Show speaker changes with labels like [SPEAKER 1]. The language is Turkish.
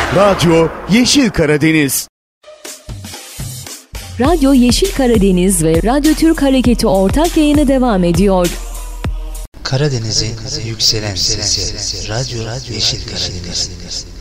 [SPEAKER 1] Radyo Yeşil Karadeniz.
[SPEAKER 2] Radyo Yeşil Karadeniz ve Radyo Türk Hareketi ortak yayını devam ediyor.
[SPEAKER 3] Karadeniz'in yükselen sesi, Radyo Yeşil Karadeniz.